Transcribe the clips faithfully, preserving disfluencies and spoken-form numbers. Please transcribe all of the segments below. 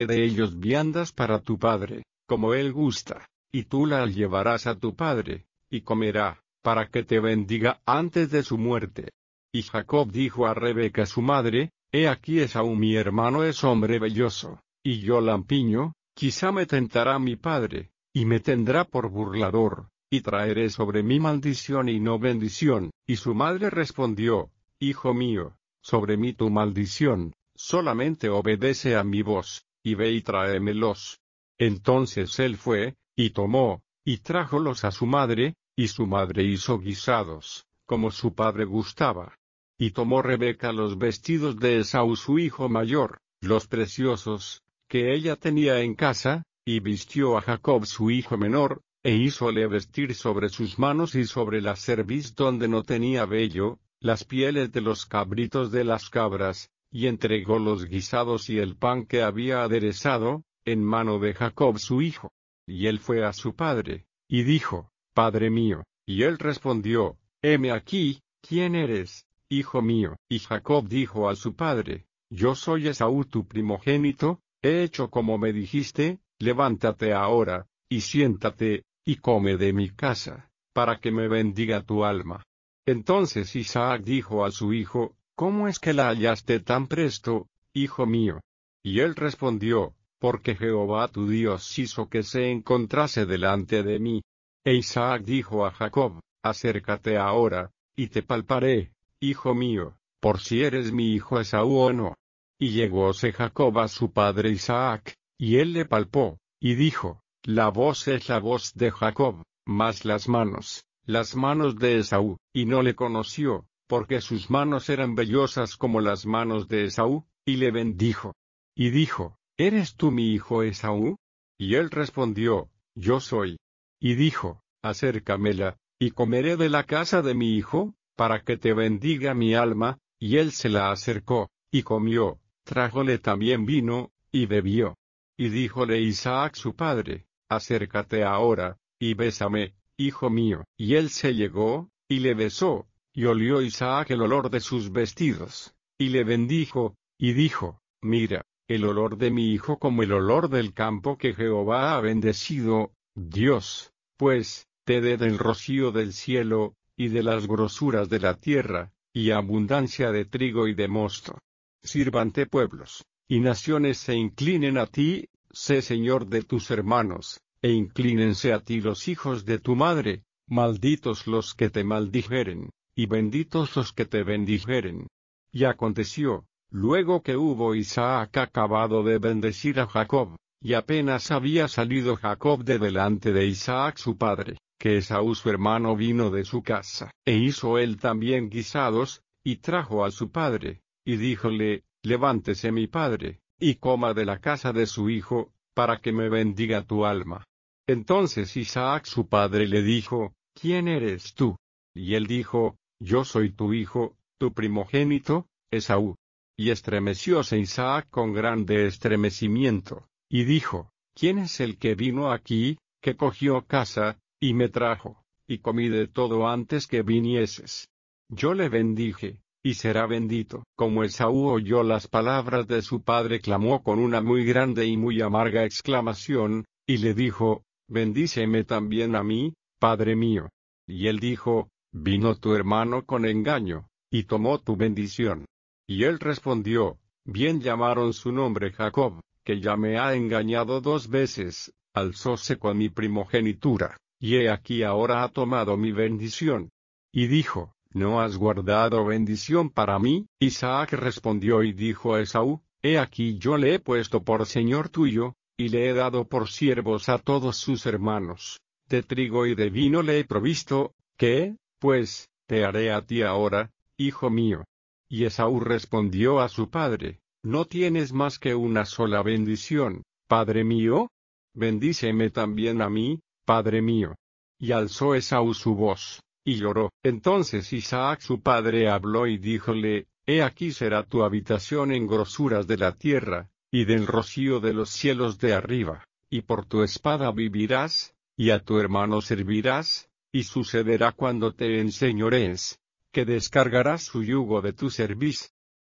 de ellos viandas para tu padre, como él gusta, y tú la llevarás a tu padre, y comerá, para que te bendiga antes de su muerte. Y Jacob dijo a Rebeca su madre, he aquí Esaú mi hermano es hombre velloso, y yo lampiño, quizá me tentará mi padre, y me tendrá por burlador, y traeré sobre mí maldición y no bendición. Y su madre respondió, hijo mío, sobre mí tu maldición, solamente obedece a mi voz, y ve y tráemelos. Entonces él fue, y tomó, y trájolos a su madre, y su madre hizo guisados, como su padre gustaba. Y tomó Rebeca los vestidos de Esaú su hijo mayor, los preciosos, que ella tenía en casa, y vistió a Jacob su hijo menor, e hízole vestir sobre sus manos y sobre la cerviz donde no tenía vello, las pieles de los cabritos de las cabras, y entregó los guisados y el pan que había aderezado, en mano de Jacob su hijo. Y él fue a su padre, y dijo, Padre mío, y él respondió, heme aquí, ¿quién eres, hijo mío? Y Jacob dijo a su padre, yo soy Esaú tu primogénito, he hecho como me dijiste, levántate ahora, y siéntate, y come de mi casa, para que me bendiga tu alma. Entonces Isaac dijo a su hijo, ¿cómo es que la hallaste tan presto, hijo mío? Y él respondió, porque Jehová tu Dios hizo que se encontrase delante de mí. E Isaac dijo a Jacob, acércate ahora, y te palparé, hijo mío, por si eres mi hijo Esaú o no. Y llegóse Jacob a su padre Isaac, y él le palpó, y dijo, la voz es la voz de Jacob, mas las manos, las manos de Esaú, y no le conoció, porque sus manos eran vellosas como las manos de Esaú, y le bendijo. Y dijo, ¿eres tú mi hijo Esaú? Y él respondió, yo soy. Y dijo, acércamela, y comeré de la casa de mi hijo, para que te bendiga mi alma. Y él se la acercó, y comió, trájole también vino, y bebió. Y díjole Isaac su padre, acércate ahora, y bésame, hijo mío. Y él se llegó, y le besó, y olió Isaac el olor de sus vestidos, y le bendijo, y dijo, mira, el olor de mi hijo como el olor del campo que Jehová ha bendecido, Dios, pues, te dé del rocío del cielo, y de las grosuras de la tierra, y abundancia de trigo y de mosto. Sírvante pueblos, y naciones se inclinen a ti, sé Señor de tus hermanos, e inclínense a ti los hijos de tu madre, malditos los que te maldijeren, y benditos los que te bendijeren. Y aconteció, luego que hubo Isaac acabado de bendecir a Jacob, y apenas había salido Jacob de delante de Isaac su padre, que Esaú su hermano vino de su casa, e hizo él también guisados, y trajo a su padre, y díjole, levántese mi padre, y coma de la casa de su hijo, para que me bendiga tu alma. Entonces Isaac su padre le dijo, ¿quién eres tú? Y él dijo, yo soy tu hijo, tu primogénito, Esaú. Y estremecióse Isaac con grande estremecimiento, y dijo, ¿quién es el que vino aquí, que cogió casa, y me trajo, y comí de todo antes que vinieses? Yo le bendije, y será bendito. Como Esaú oyó las palabras de su padre, clamó con una muy grande y muy amarga exclamación, y le dijo, bendíceme también a mí, padre mío. Y él dijo, vino tu hermano con engaño, y tomó tu bendición. Y él respondió, bien llamaron su nombre Jacob, que ya me ha engañado dos veces, alzóse con mi primogenitura, y he aquí ahora ha tomado mi bendición. Y dijo, ¿no has guardado bendición para mí? Isaac respondió y dijo a Esaú, he aquí yo le he puesto por señor tuyo, y le he dado por siervos a todos sus hermanos, de trigo y de vino le he provisto, ¿qué, pues, te haré a ti ahora, hijo mío? Y Esaú respondió a su padre, ¿no tienes más que una sola bendición, padre mío? Bendíceme también a mí, padre mío. Y alzó Esaú su voz, y lloró. Entonces Isaac su padre habló y díjole, he aquí será tu habitación en grosuras de la tierra, y del rocío de los cielos de arriba, y por tu espada vivirás, y a tu hermano servirás, y sucederá cuando te enseñorees, que descargarás su yugo de tu cerviz.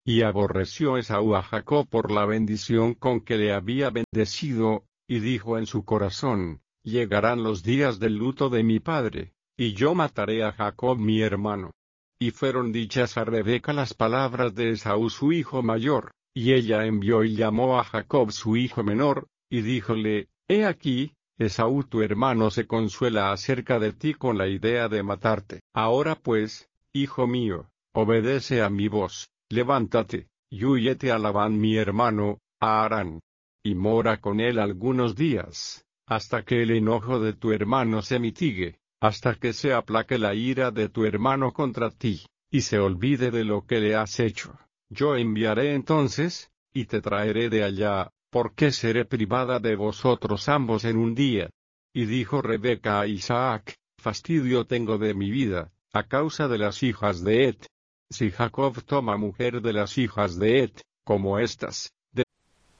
Y aborreció Esaú a Jacob por la bendición con que le había bendecido, y dijo en su corazón, llegarán los días del luto de mi padre, y yo mataré a Jacob mi hermano. Y fueron dichas a Rebeca las palabras de Esaú su hijo mayor, y ella envió y llamó a Jacob su hijo menor, y díjole, he aquí, Esaú tu hermano se consuela acerca de ti con la idea de matarte. Ahora pues, hijo mío, obedece a mi voz, levántate, y húyete a Labán mi hermano, a Harán, y mora con él algunos días, hasta que el enojo de tu hermano se mitigue, hasta que se aplaque la ira de tu hermano contra ti, y se olvide de lo que le has hecho. Yo enviaré entonces, y te traeré de allá, porque seré privada de vosotros ambos en un día. Y dijo Rebeca a Isaac, fastidio tengo de mi vida, a causa de las hijas de Het. Si Jacob toma mujer de las hijas de Het, como éstas,